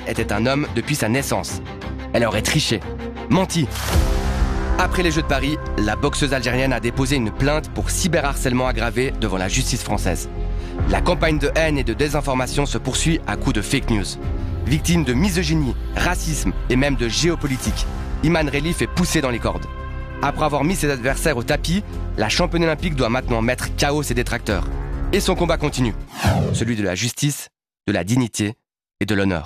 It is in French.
était un homme depuis sa naissance. Elle aurait triché, menti. Après les Jeux de Paris, la boxeuse algérienne a déposé une plainte pour cyberharcèlement aggravé devant la justice française. La campagne de haine et de désinformation se poursuit à coups de fake news. Victime de misogynie, racisme et même de géopolitique, Iman Relief est poussée dans les cordes. Après avoir mis ses adversaires au tapis, la championne olympique doit maintenant mettre KO ses détracteurs. Et son combat continue, celui de la justice, de la dignité et de l'honneur.